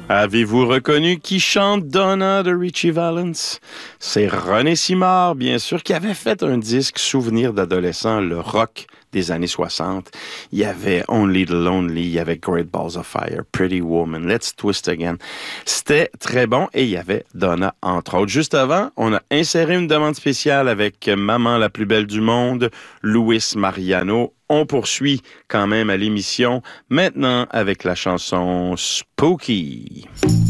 Avez-vous reconnu qui chante Donna de Richie Valens? C'est René Simard, bien sûr, qui avait fait un disque souvenir d'adolescent, le rock des années 60. Il y avait Only the Lonely, il y avait Great Balls of Fire, Pretty Woman, Let's Twist Again. C'était très bon et il y avait Donna, entre autres. Juste avant, on a inséré une demande spéciale avec Maman la plus belle du monde, Luis Mariano. On poursuit quand même à l'émission, maintenant avec la chanson Spooky.